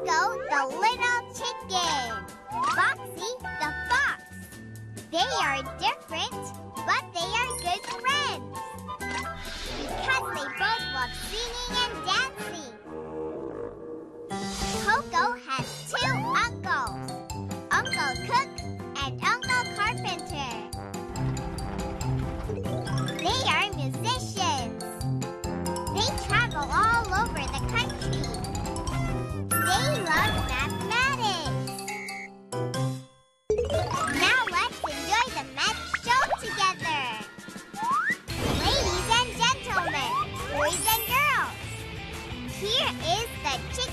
Rocco the little chicken. Foxy the fox. They are different